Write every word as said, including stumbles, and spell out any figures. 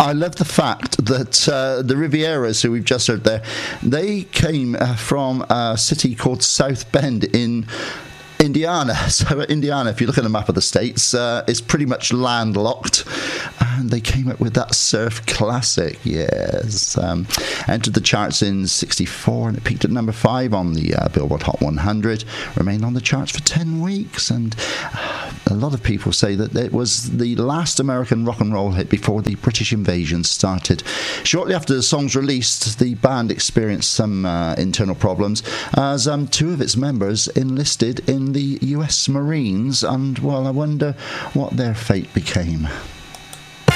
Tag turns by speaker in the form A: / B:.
A: I love the fact that uh, the Rivieras, who we've just heard there, they came uh, from a city called South Bend in Indiana. So Indiana, if you look at the map of the States, uh, is pretty much landlocked. And they came up with that surf classic, yes. Um, entered the charts in sixty-four, and it peaked at number five on the uh, Billboard Hot one hundred. Remained on the charts for ten weeks, and uh, a lot of people say that it was the last American rock and roll hit before the British invasion started. Shortly after the song's released, the band experienced some uh, internal problems, as um, two of its members enlisted in the U S Marines, and, well, I wonder what their fate became.